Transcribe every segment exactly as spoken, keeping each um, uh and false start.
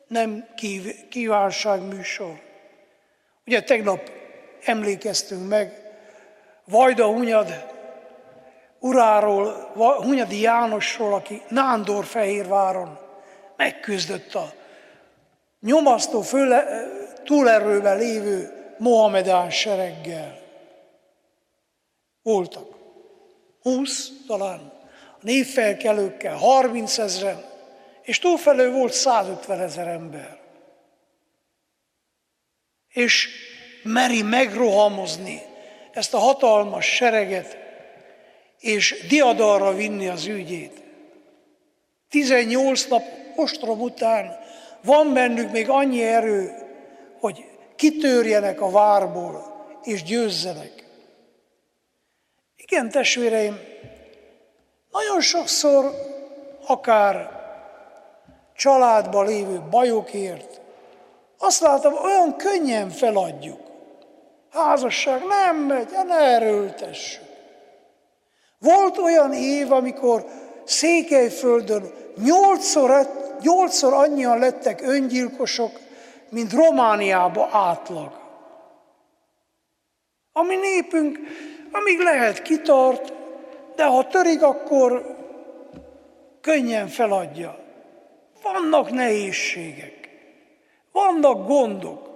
nem kív, kívánságműsor. Ugye tegnap emlékeztünk meg Vajda Hunyad uráról, Hunyadi Jánosról, aki Nándorfehérváron megküzdött a nyomasztó fölle, túlerővel lévő mohamedán sereggel. Voltak húsz talán, a névfelkelőkkel harminc ezren, és túlfelől volt százötven ezer ember. És meri megrohamozni ezt a hatalmas sereget, és diadalra vinni az ügyét. tizennyolc nap ostrom után van bennük még annyi erő, hogy kitörjenek a várból, és győzzenek. Igen, testvéreim, nagyon sokszor akár családban lévő bajokért azt látom, olyan könnyen feladjuk. Házasság nem megy, ne erőltessük. Volt olyan év, amikor Székelyföldön nyolcszor, nyolcszor annyian lettek öngyilkosok, mint Romániában átlag. A mi népünk, amíg lehet, kitart, de ha törik, akkor könnyen feladja. Vannak nehézségek, vannak gondok.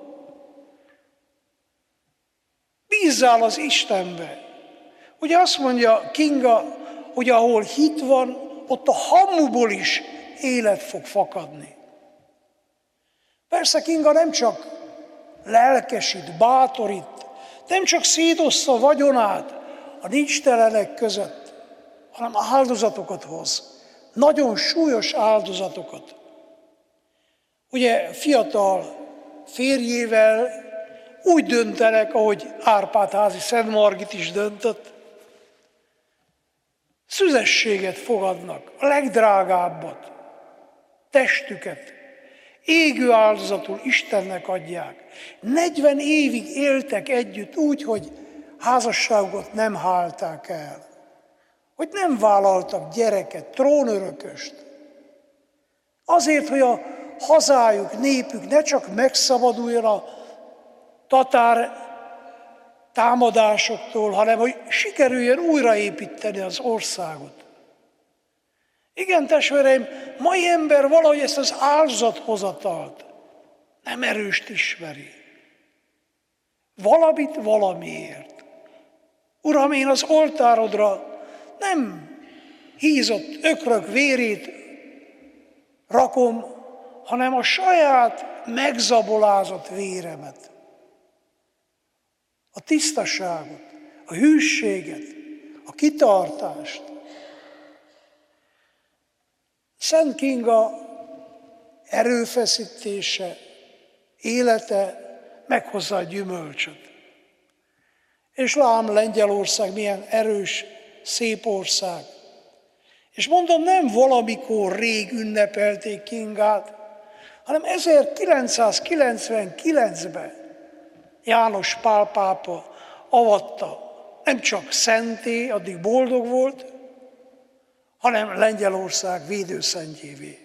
Bízzál az Istenbe. Ugye azt mondja Kinga, hogy ahol hit van, ott a hamuból is élet fog fakadni. Persze Kinga nem csak lelkesít, bátorít, nem csak szétoszta vagyonát a nincstelenek között, hanem áldozatokat hoz. Nagyon súlyos áldozatokat. Ugye fiatal férjével úgy döntenek, ahogy Árpád-házi Szent Margit is döntött, szüzességet fogadnak, a legdrágábbat, testüket, égő áldozatul Istennek adják. negyven évig éltek együtt úgy, hogy házasságot nem hálták el, hogy nem vállaltak gyereket, trónörököst. Azért, hogy a hazájuk, népük ne csak megszabaduljon a tatár támadásoktól, hanem hogy sikerüljön újraépíteni az országot. Igen, testvéreim, mai ember valahogy ezt az áldozathozatalt nem erőst ismeri. Valamit valamiért. Uram, én az oltárodra nem hízott ökrök vérét rakom, hanem a saját megzabolázott véremet. A tisztaságot, a hűséget, a kitartást. Szent Kinga erőfeszítése, élete meghozza a gyümölcsöt. És lám Lengyelország milyen erős, szép ország. És mondom, nem valamikor rég ünnepelték Kingát, hanem ezerkilencszázkilencvenkilencben János Pál pápa avatta nem csak szenté, addig boldog volt, hanem Lengyelország védőszentjévé.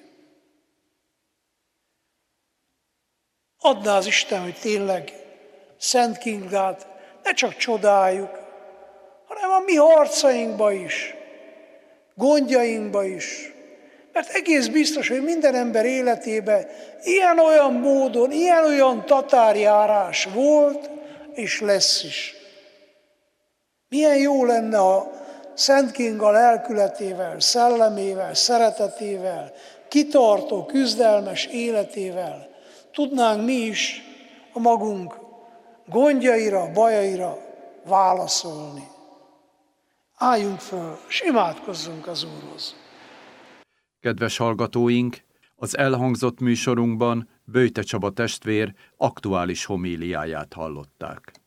Adná az Isten, hogy tényleg Szent Kingát ne csak csodáljuk, hanem a mi harcainkba is, gondjainkba is. Mert egész biztos, hogy minden ember életében ilyen-olyan módon, ilyen-olyan tatárjárás volt, és lesz is. Milyen jó lenne, ha Szent Kinga lelkületével, szellemével, szeretetével, kitartó, küzdelmes életével tudnánk mi is a magunk gondjaira, bajaira válaszolni. Álljunk föl, és imádkozzunk az Úrhoz. Kedves hallgatóink, az elhangzott műsorunkban Böjte Csaba testvér aktuális homíliáját hallották.